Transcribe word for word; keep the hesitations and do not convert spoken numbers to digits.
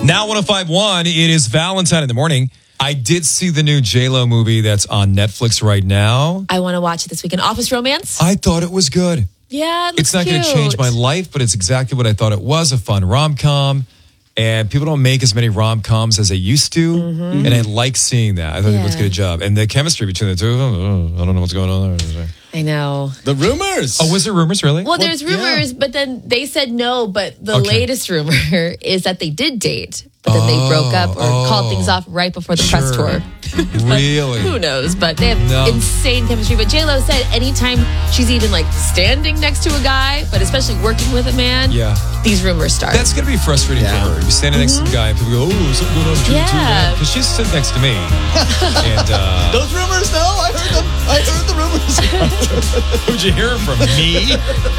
Now one oh five point one, it is Valentine in the morning. I did see the new J-Lo movie that's on Netflix right now. I want to watch it this weekend. Office Romance? I thought it was good. Yeah, it looks It's not going to change my life, but it's exactly what I thought it was, a fun rom-com. And people don't make as many rom-coms as they used to. Mm-hmm. And I like seeing that. I thought yeah. it was a good job. And the chemistry between the two of them, I don't know what's going on there. I know. The rumors. Oh, was there rumors, really? Well, there's rumors, yeah. but then they said no. But the okay. latest rumor is that they did date, but then oh, they broke up or oh, called things off right before the sure. press tour. Really? Who knows? But they have no. insane chemistry. But J-Lo said anytime she's even like standing next to a guy, but especially working with a man, yeah. these rumors start. That's going to be frustrating yeah. for her. You're standing next mm-hmm. to a guy and people go, oh, something going on between yeah. the two. Because she's sitting next to me. and uh, Those rumors, no, I heard them. I heard the rumors. Who'd you hear them from? Me?